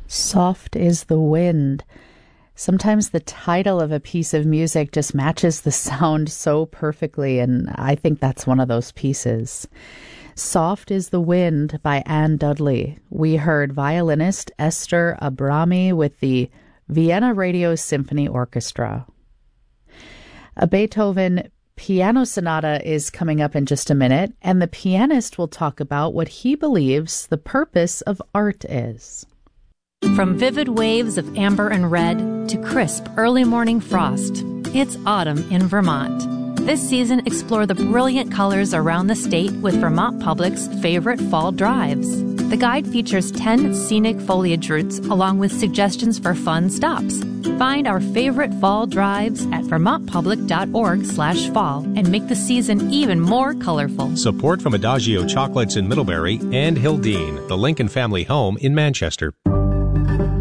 Soft is the wind. Sometimes the title of a piece of music just matches the sound so perfectly, and I think that's one of those pieces. Soft is the Wind by Anne Dudley. We heard violinist Esther Abrami with the Vienna Radio Symphony Orchestra. A Beethoven piano sonata is coming up in just a minute, and the pianist will talk about what he believes the purpose of art is. From vivid waves of amber and red to crisp early morning frost, it's autumn in Vermont. This season, explore the brilliant colors around the state with Vermont Public's favorite fall drives. The guide features 10 scenic foliage routes along with suggestions for fun stops. Find our favorite fall drives at vermontpublic.org/fall and make the season even more colorful. Support from Adagio Chocolates in Middlebury and Hildene, the Lincoln family home in Manchester.